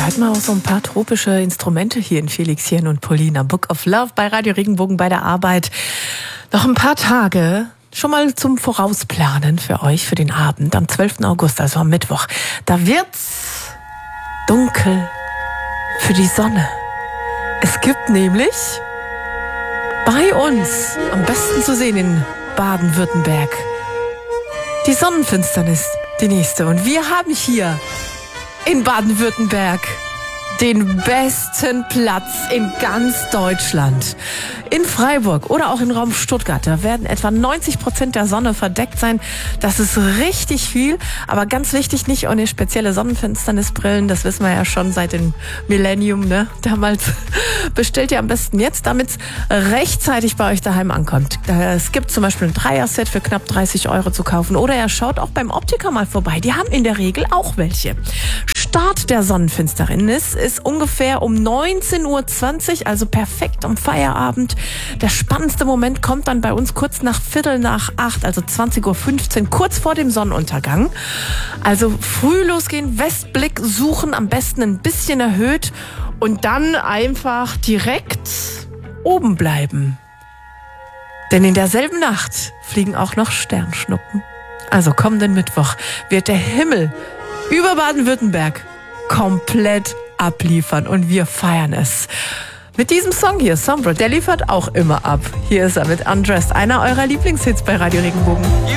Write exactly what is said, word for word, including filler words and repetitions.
Heute mal auch so ein paar tropische Instrumente hier in Felixchen und Paulina. Book of Love bei Radio Regenbogen bei der Arbeit. Noch ein paar Tage schon mal zum Vorausplanen für euch, für den Abend am zwölften August, also am Mittwoch. Da wird's dunkel für die Sonne. Es gibt nämlich bei uns, am besten zu sehen in Baden-Württemberg, die Sonnenfinsternis, die nächste. Und wir haben hier in Baden-Württemberg den besten Platz in ganz Deutschland. In Freiburg oder auch im Raum Stuttgart, da werden etwa neunzig Prozent der Sonne verdeckt sein. Das ist richtig viel, aber ganz wichtig, nicht ohne spezielle Sonnenfinsternisbrillen. Das wissen wir ja schon seit dem Millennium, ne? Damals bestellt ihr am besten jetzt, damit es rechtzeitig bei euch daheim ankommt. Es gibt zum Beispiel ein Dreier-Set für knapp dreißig Euro zu kaufen oder ihr schaut auch beim Optiker mal vorbei. Die haben in der Regel auch welche. Start der Sonnenfinsternis ist ungefähr um neunzehn Uhr zwanzig, also perfekt um Feierabend. Der spannendste Moment kommt dann bei uns kurz nach Viertel nach acht, also zwanzig Uhr fünfzehn, kurz vor dem Sonnenuntergang. Also früh losgehen, Westblick suchen, am besten ein bisschen erhöht und dann einfach direkt oben bleiben. Denn in derselben Nacht fliegen auch noch Sternschnuppen. Also kommenden Mittwoch wird der Himmel über Baden-Württemberg komplett abliefern und wir feiern es. Mit diesem Song hier, Sombra, der liefert auch immer ab. Hier ist er mit Undressed, einer eurer Lieblingshits bei Radio Regenbogen.